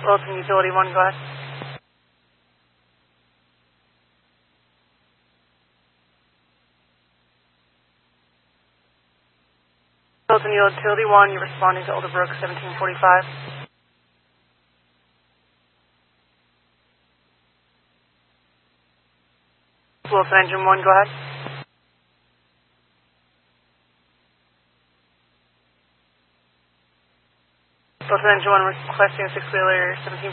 Wilson Utility 1, go ahead. Wilson Utility 1, you're responding to Alderbrook 1745. Wilson Engine 1, go ahead. Wilson Engine 1 requesting a 6-wheeler 1745.